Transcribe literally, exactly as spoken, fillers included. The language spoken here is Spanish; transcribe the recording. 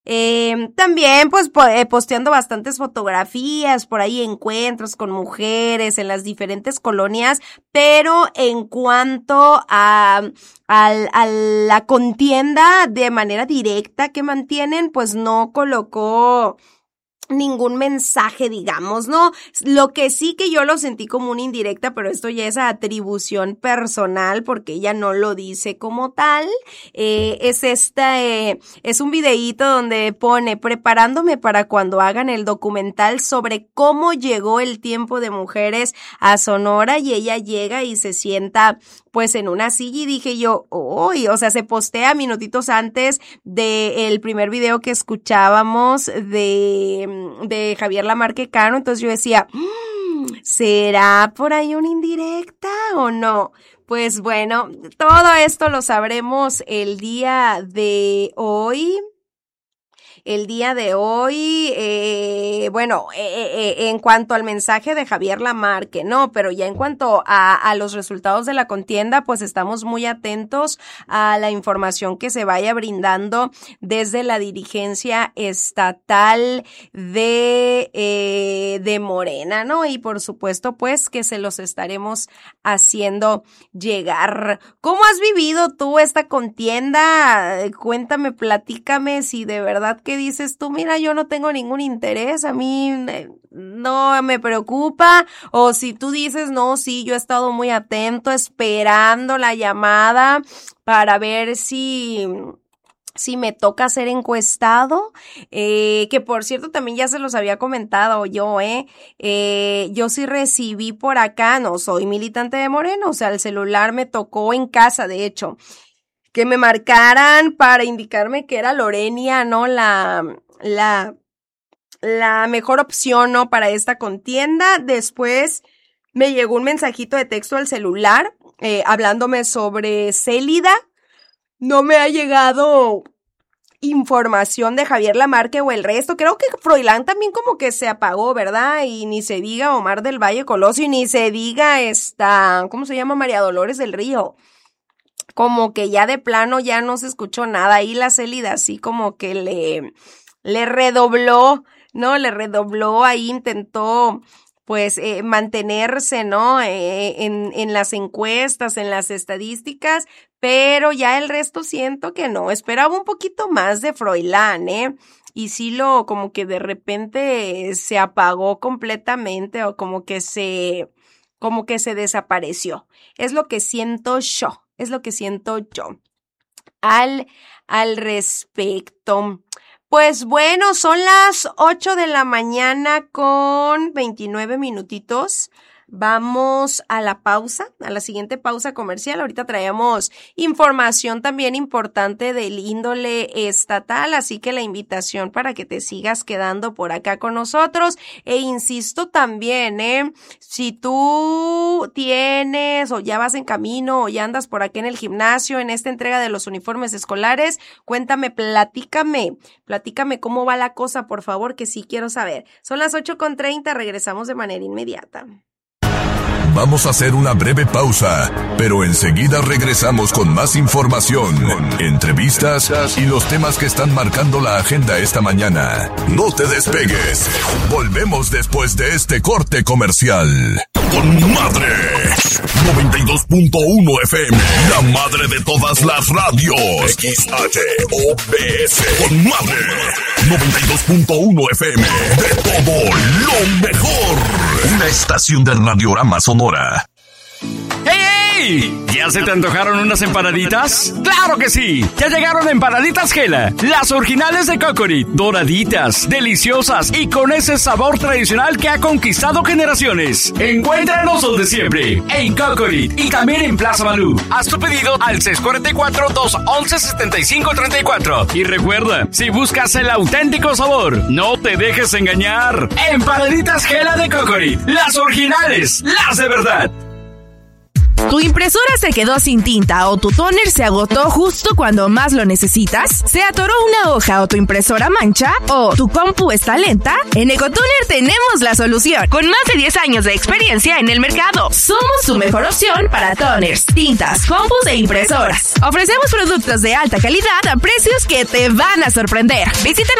Eh, también pues po- eh, posteando bastantes fotografías, por ahí encuentros con mujeres en las diferentes colonias, pero en cuanto a, a, a la contienda de manera directa que mantienen, pues no colocó ningún mensaje, digamos, ¿no? Lo que sí que yo lo sentí como una indirecta, pero esto ya es atribución personal porque ella no lo dice como tal, eh, es esta, eh, es un videíto donde pone preparándome para cuando hagan el documental sobre cómo llegó el tiempo de mujeres a Sonora, y ella llega y se sienta pues en una silla y dije yo, uy, o sea, se postea minutitos antes del primer video que escuchábamos de, de Javier Lamarque Cano, entonces yo decía, ¿será por ahí una indirecta o no? Pues bueno, todo esto lo sabremos el día de hoy. El día de hoy, eh, bueno, eh, eh, en cuanto al mensaje de Javier Lamarque, no, pero ya en cuanto a, a los resultados de la contienda, pues estamos muy atentos a la información que se vaya brindando desde la dirigencia estatal de, eh, de Morena, ¿no? Y por supuesto, pues, que se los estaremos haciendo llegar. ¿Cómo has vivido tú esta contienda? Cuéntame, platícame si de verdad que dices tú, mira, yo no tengo ningún interés, a mí no me preocupa, o si tú dices, no, sí, yo he estado muy atento, esperando la llamada para ver si... si me toca ser encuestado, eh, que por cierto también ya se los había comentado yo, eh, eh, yo sí recibí por acá, no soy militante de Morena, o sea, el celular me tocó en casa, de hecho, que me marcaran para indicarme que era Lorenia, ¿no? La, la, la mejor opción, ¿no? Para esta contienda. Después me llegó un mensajito de texto al celular, eh, hablándome sobre Célida. No me ha llegado información de Javier Lamarque o el resto. Creo que Froilán también como que se apagó, ¿verdad? Y ni se diga Omar del Valle Colosio, y ni se diga esta, ¿cómo se llama? María Dolores del Río. Como que ya de plano ya no se escuchó nada. Ahí la Célida así como que le, le redobló, ¿no? Le redobló, ahí intentó pues eh, mantenerse, ¿no? Eh, en, en las encuestas, en las estadísticas, pero ya el resto siento que no. Esperaba un poquito más de Froilán, ¿eh? Y sí lo, como que de repente se apagó completamente o como que se, como que se desapareció. Es lo que siento yo. Es lo que siento yo al, al respecto. Pues bueno, son las ocho de la mañana con veintinueve minutitos. Vamos a la pausa, a la siguiente pausa comercial. Ahorita traemos información también importante del índole estatal, así que la invitación para que te sigas quedando por acá con nosotros. E insisto también, ¿eh? Si tú tienes o ya vas en camino o ya andas por aquí en el gimnasio en esta entrega de los uniformes escolares, cuéntame, platícame, platícame cómo va la cosa, por favor, que sí quiero saber. Son las ocho con treinta, regresamos de manera inmediata. Vamos a hacer una breve pausa, pero enseguida regresamos con más información, entrevistas y los temas que están marcando la agenda esta mañana. No te despegues. Volvemos después de este corte comercial. ¡Con madre! noventa y dos punto uno F M, la madre de todas las radios. X H O B S. ¡Con madre! noventa y dos punto uno F M, de todo lo mejor. Una estación del Radiorama Sonora. ¡Hey, hey! ¿Ya se te antojaron unas empanaditas? ¡Claro que sí! Ya llegaron Empanaditas Gela, las originales de Cocorit, doraditas, deliciosas y con ese sabor tradicional que ha conquistado generaciones. Encuéntranos donde siempre, en Cocorit y también en Plaza Malú. Haz tu pedido al seis cuatro cuatro, dos once, setenta y cinco treinta y cuatro. Y recuerda, si buscas el auténtico sabor, no te dejes engañar. Empanaditas Gela de Cocorit, las originales, las de verdad. ¿Tu impresora se quedó sin tinta o tu tóner se agotó justo cuando más lo necesitas? ¿Se atoró una hoja o tu impresora mancha? ¿O tu compu está lenta? En Ecotoner tenemos la solución. Con más de diez años de experiencia en el mercado, somos tu mejor opción para toners, tintas, compus e impresoras. Ofrecemos productos de alta calidad a precios que te van a sorprender. Visítanos